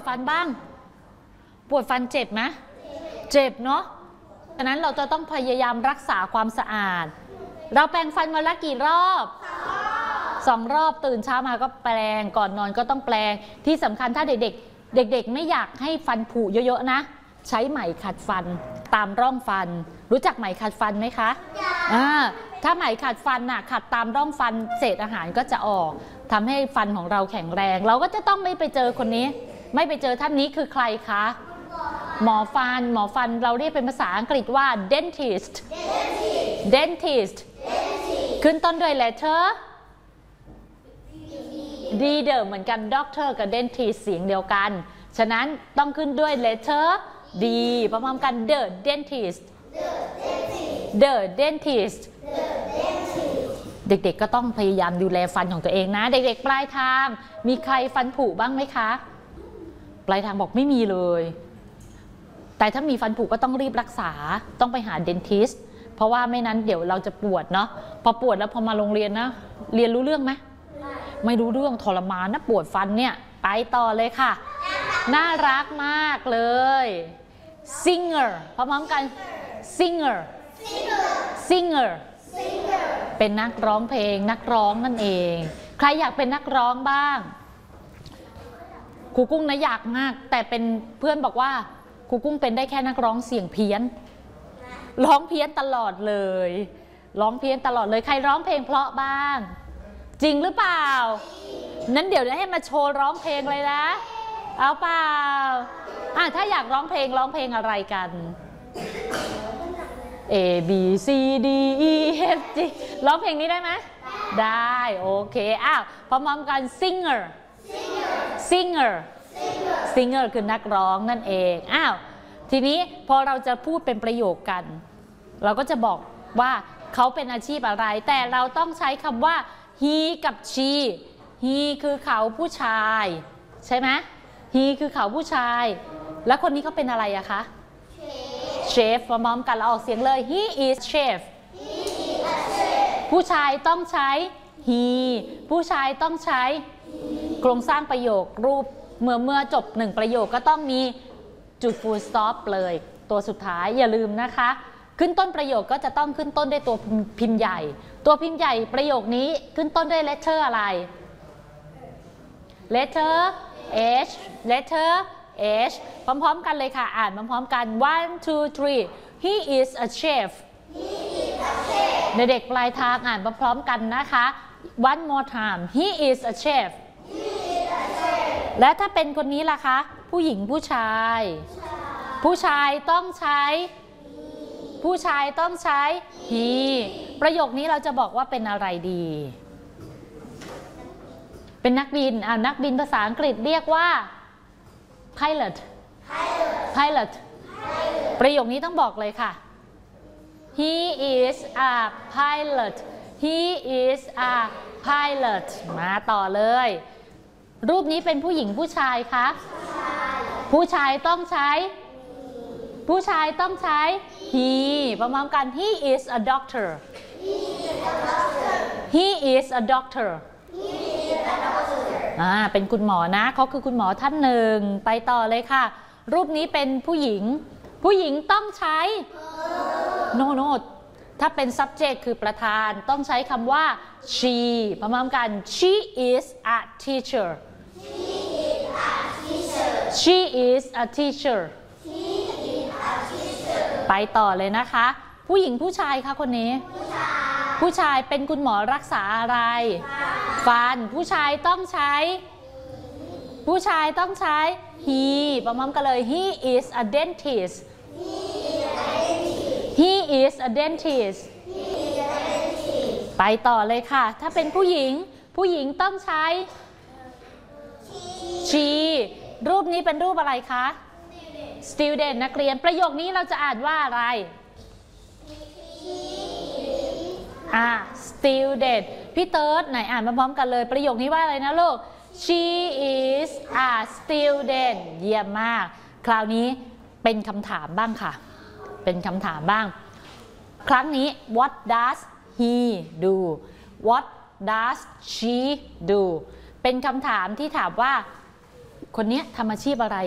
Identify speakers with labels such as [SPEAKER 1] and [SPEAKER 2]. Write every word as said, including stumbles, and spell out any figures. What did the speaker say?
[SPEAKER 1] ฟันบ้างปวดฟันเจ็บไหมเจ็บเนาะฉะนั้นเราจะต้องพยายามรักษาความสะอาดเราแปรงฟันวันละกี่รอบสองรอบตื่นเช้ามาก็แปรงก่อนนอนก็ต้องแปรงที่สำคัญถ้าเด็กๆเด็กๆไม่อยากให้ฟันผุเยอะๆนะใช้ไหมขัดฟันตามร่องฟันรู้จักไหมขัดฟันไหมคะอ่าถ้าไหมขัดฟันน่ะขัดตามร่องฟันเศษอาหารก็จะออกทำให้ฟันของเราแข็งแรงเราก็จะต้องไม่ไปเจอคนนี้ไม่ไปเจอท่านนี้คือใครคะหมอฟันหมอฟันเราเรียกเป็นภาษาอังกฤษว่า dentist dentist ขึ้นต้นด้วย letter d เดิมเหมือนกัน doctor กับ dentist เสียงเดียวกันฉะนั้นต้องขึ้นด้วย letter d พร้อมๆกัน the dentist the dentist เด็กๆก็ต้องพยายามดูแลฟันของตัวเองนะเด็กๆปลายทางมีใครฟันผุบ้างไหมคะปลายทางบอกไม่มีเลยแต่ถ้ามีฟันผุก็ต้องรีบรักษาต้องไปหาเดนทิสต์เพราะว่าไม่นั้นเดี๋ยวเราจะปวดเนาะพอปวดแล้วพอมาโรงเรียนนะเรียนรู้เรื่องไหมไม่รู้เรื่องทรมานนะปวดฟันเนี่ยไปต่อเลยค่ะน่ารักมากเลย singer พร้อมๆกัน singer singer เป็นนักร้องเพลงนักร้องนั่นเองใครอยากเป็นนักร้องบ้างครูกุ้งนะอยากมากแต่เป็นเพื่อนบอกว่าครูกุ้งเป็นได้แค่นักร้องเสียงเพี้ยนร้องเพี้ยนตลอดเลยร้องเพี้ยนตลอดเลยใครร้องเพลงเพราะบ้างจริงหรือเปล่านั้นเดี๋ยวให้มาโชว์ร้องเพลงเลยนะเอาเปล่าอ่ะถ้าอยากร้องเพลงร้องเพลงอะไรกัน A B C D E F G ร้องเพลงนี้ได้ไหมได้โอเคอ้าวพร้อมๆกัน singer singer singer คือนักร้องนั่นเองอ้าวทีนี้พอเราจะพูดเป็นประโยคกันเราก็จะบอกว่าเขาเป็นอาชีพอะไรแต่เราต้องใช้คำว่า he กับ she he คือเขาผู้ชายใช่ไหม he คือเขาผู้ชายแล้วคนนี้เขาเป็นอะไรอะคะ chef พร้อมๆกันเราออกเสียงเลย he is chef ผู้ชายต้องใช้ he ผู้ชายต้องใช้โครงสร้างประโยครูปเมื่อเมื่อจบหนึ่งประโยคก็ต้องมีจุด full stop เลยตัวสุดท้ายอย่าลืมนะคะขึ้นต้นประโยคก็จะต้องขึ้นต้นด้วยตัวพิมพ์ใหญ่ตัวพิมพ์ใหญ่ประโยคนี้ขึ้นต้นด้วย letter อะไร letter H letter H พร้อมๆกันเลยค่ะอ่านพร้อมๆกัน one two three he is a chef เด็กๆปลายทางอ่านพร้อมๆกันนะคะ one more time he is a chefและถ้าเป็นคนนี้ล่ะคะผู้หญิงผู้ชายผู้ชายต้องใช้ผู้ชายต้องใช้ he ประโยคนี้เราจะบอกว่าเป็นอะไรดีเป็นนักบินอ่านักบินภาษาอังกฤษเรียกว่า pilot pilot ประโยคนี้ต้องบอกเลยค่ะ he is a pilot he is a pilot มาต่อเลยรูปนี้เป็นผู้หญิงผู้ชายคะผู้ชายต้องใช้ผู้ชายต้องใช้ he พร้อมๆกัน he is a doctor he is a doctor อ่าเป็นคุณหมอนะเขาคือคุณหมอท่านหนึ่งไปต่อเลยค่ะรูปนี้เป็นผู้หญิงผู้หญิงต้องใช้ no no ถ้าเป็น subject คือประธานต้องใช้คำว่า she พร้อมๆกัน she is a teacher she is a teacher ไปต่อเลยนะคะผู้หญิงผู้ชายคะคนนี้ผู้ชายเป็นคุณหมอรักษาอะไรฟันผู้ชายต้องใช้ผู้ชายต้องใช้ he พร้อมๆกันเลย he is a dentist he is a dentist ไปต่อเลยค่ะถ้าเป็นผู้หญิงผู้หญิงต้องใช้ she รูปนี้เป็นรูปอะไรคะ student นักเรียนประโยคนี้เราจะอ่านว่าอะไรอ่า student พี่เติร์ดไหนอ่านมาพร้อมกันเลยประโยคนี้ว่าอะไรนะลูก she is a student เยี่ยมมากคราวนี้เป็นคำถามบ้างค่ะเป็นคำถามบ้างครั้งนี้ what does he do what does she do เป็นคำถามที่ถามว่าคนนี้ทำอาชีพอะไร